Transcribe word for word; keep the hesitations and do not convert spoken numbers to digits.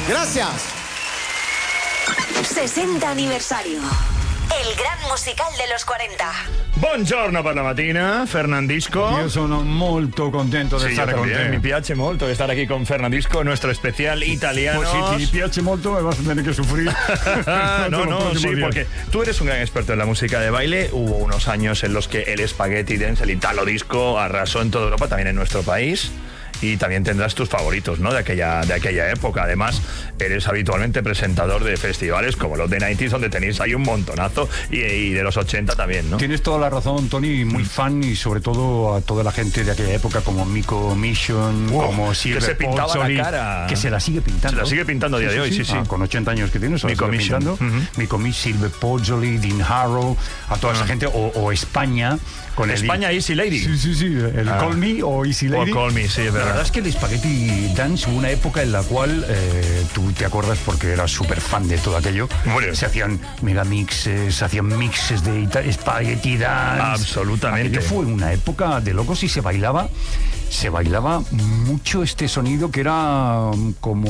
Gracias. sesenta aniversario. El gran musical de los cuarenta. Buongiorno per la mattina, Fernandisco. Io sono molto contento di sì, stare con te. Mi piace molto di stare aquí con Fernandisco, nuestro especial italiano. Pues si ti piace molto me vas a tener que sufrir. no, no, sí, días. porque tú eres un gran experto en la música de baile. Hubo unos años en los que el spaghetti dance, el italo disco, arrasó en toda Europa, también en nuestro país. Y también tendrás tus favoritos, ¿no? De aquella, de aquella época. Además, eres habitualmente presentador de festivales como los de noventa, donde tenéis ahí un montonazo, y, y de los ochenta también, ¿no? Tienes toda la razón, Tony, muy fan, y sobre todo a toda la gente de aquella época como Miko Mission, wow, como Silver que se pintaba Pozzoli, la cara. que se la sigue pintando. Se la sigue pintando a día sí, de hoy, sí, sí. sí. Ah, con ochenta años que tiene, se la Miko sigue Mission. pintando. Uh-huh. Miko Mission, Silver Pozzoli, Dean Harrow, a toda uh-huh. esa gente, o, o España. Con España, el, Easy Lady. Sí, sí, sí, el ah. Call Me o Easy Lady. O Call Me, sí, es verdad. La verdad es que el Spaghetti Dance hubo una época en la cual, eh, tú te acuerdas porque eras súper fan de todo aquello, bueno. se hacían megamixes, se hacían mixes de ita- Spaghetti Dance. Absolutamente. Aquello fue una época de locos y se bailaba, se bailaba mucho este sonido que era como